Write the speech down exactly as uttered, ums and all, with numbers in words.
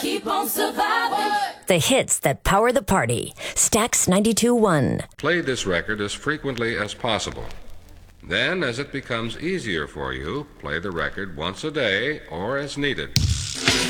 Keep on surviving. The hits that power the party. Stax ninety-two point one. Play this record as frequently as possible. Then, as it becomes easier for you, play the record once a day or as needed.